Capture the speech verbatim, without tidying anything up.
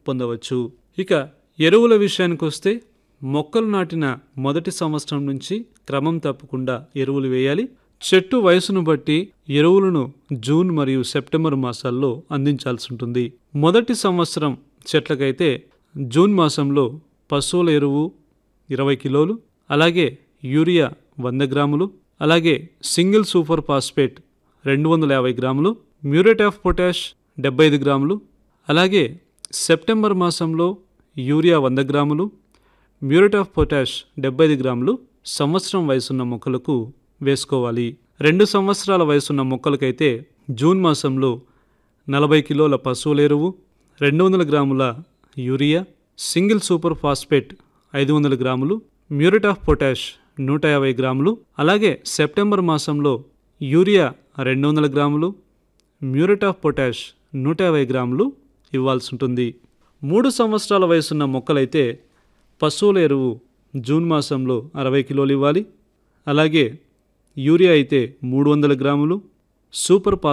పొందవచ్చు. ఇక ఎరువుల విషయానికి వస్తే మొక్కలు నాటిన మొదటి సంవత్సరం నుంచి క్రమం తప్పకుండా ఎరువులు వేయాలి. చెట్టు వయసును బట్టి ఎరువులను జూన్ మరియు సెప్టెంబర్ మాసాల్లో అందించాల్సి ఉంటుంది. మొదటి సంవత్సరం చెట్లకైతే జూన్ మాసంలో పశువుల ఎరువు ఇరవై కిలోలు, అలాగే యూరియా వంద గ్రాములు, అలాగే సింగిల్ సూపర్ ఫాస్ఫేట్ రెండు వందల యాభై గ్రాములు, మ్యూరేట్ ఆఫ్ పొటాష్ డెబ్బై ఐదు గ్రాములు, అలాగే సెప్టెంబర్ మాసంలో యూరియా వంద గ్రాములు, మ్యూరేట్ ఆఫ్ పొటాష్ డెబ్బై ఐదు గ్రాములు సంవత్సరం వయసున్న మొక్కలకు వేసుకోవాలి. రెండు సంవత్సరాల వయసున్న మొక్కలకైతే జూన్ మాసంలో నలభై కిలోల పశువుల ఎరువు, రెండు వందల గ్రాముల యూరియా, సింగిల్ సూపర్ ఫాస్ఫేట్ ఐదు వందల గ్రాములు, మ్యూరేట్ ఆఫ్ పొటాష్ నూట యాభై గ్రాములు, అలాగే సెప్టెంబర్ మాసంలో యూరియా రెండు వందల గ్రాములు, మ్యూరేట్ ఆఫ్ పొటాష్ నూట యాభై గ్రాములు ఇవ్వాల్సి ఉంటుంది. మూడు సంవత్సరాల వయసున్న మొక్కలైతే పశువుల ఎరువు జూన్ మాసంలో అరవై కిలోలు ఇవ్వాలి, అలాగే యూరియా అయితే మూడు వందల గ్రాములు, సూపర్